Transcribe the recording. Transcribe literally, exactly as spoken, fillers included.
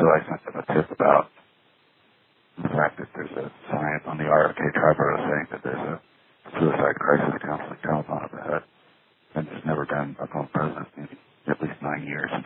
I sent them a tip about the fact that there's a sign on the R F K Triborough saying that there's a suicide crisis counseling telephone up ahead. And there's never been a phone president in at least nine years.